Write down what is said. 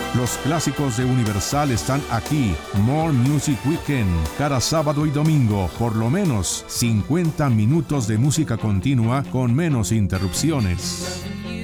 Los clásicos de Universal están aquí. More Music Weekend. Cada sábado y domingo, por lo menos 50 minutos de música continua con menos interrupciones.